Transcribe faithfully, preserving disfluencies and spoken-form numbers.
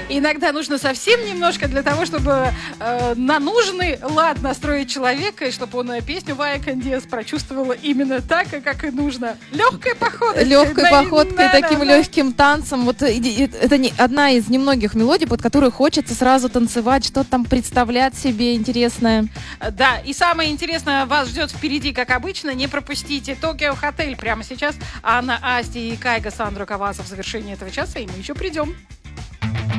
Иногда нужно совсем немножко для того, чтобы э, на нужный лад настроить человека, и чтобы он песню Вая Кандиас прочувствовала именно так, как и нужно. Легкой походкой. Легкой походкой, таким легким танцем. Вот это не одна из немногих мелодий, под которую хочется сразу танцевать, что-то там представлять себе интересное. Да, и самое интересное вас ждет впереди, как обычно. Не пропустите Токио Хотель прямо сейчас. Анна Асти и Кайга Сандро Каваса в завершении этого часа, и мы еще придем.